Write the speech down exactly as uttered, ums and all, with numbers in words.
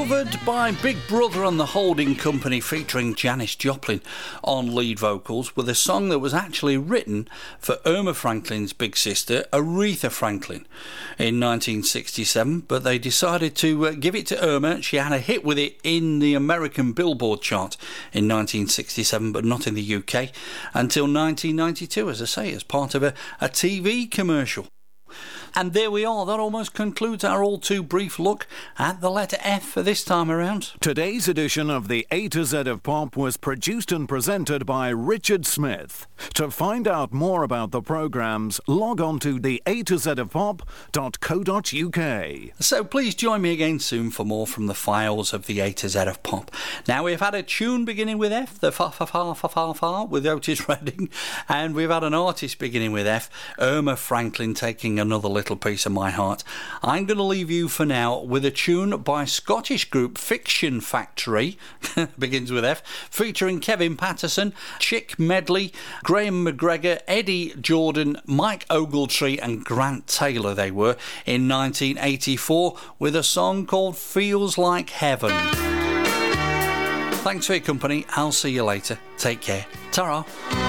Discovered by Big Brother and the Holding Company, featuring Janis Joplin on lead vocals, with a song that was actually written for Irma Franklin's big sister, Aretha Franklin, in nineteen sixty-seven, but they decided to uh, give it to Irma. She had a hit with it in the American Billboard chart in nineteen sixty-seven, but not in the U K until nineteen ninety-two, as I say, as part of a, a T V commercial. And there we are. That almost concludes our all too brief look at the letter F for this time around. Today's edition of the A to Z of Pop was produced and presented by Richard Smith. To find out more about the programmes, log on to the A to Z of Pop dot co dot U K. So please join me again soon for more from the files of the A to Z of Pop. Now, we've had a tune beginning with F, the fa fa fa fa fa fa with Otis Redding, and we've had an artist beginning with F, Irma Franklin, taking another little piece of my heart. I'm going to leave you for now with a tune by Scottish group Fiction Factory, begins with F, featuring Kevin Patterson, Chick Medley, Graham McGregor, Eddie Jordan, Mike Ogletree and Grant Taylor they were, in nineteen eighty-four, with a song called Feels Like Heaven. Thanks for your company. I'll see you later. Take care. Ta-ra.